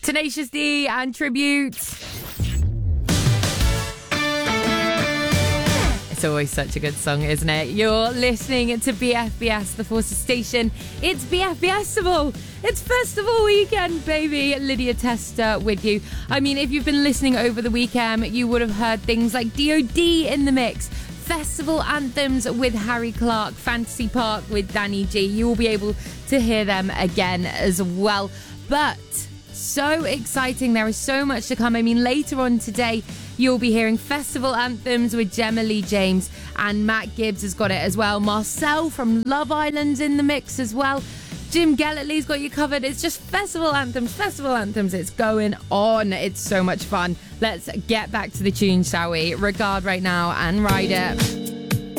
Tenacious D and Tribute. It's always such a good song, isn't it? You're listening to BFBS, the Forces Station. It's BFBStival. It's festival weekend, baby. Lydia Tester with you. I mean, if you've been listening over the weekend, you would have heard things like DOD in the mix, festival anthems with Harry Clark, Fantasy Park with Danny G. You will be able to hear them again as well. But so exciting. There is so much to come. I mean, later on today, you'll be hearing festival anthems with Gemma Lee James, and Matt Gibbs has got it as well. Marcel from Love Island's in the mix as well. Jim Gellerly's got you covered. It's just festival anthems. It's going on. It's so much fun. Let's get back to the tune, shall we? Regard right now and ride it.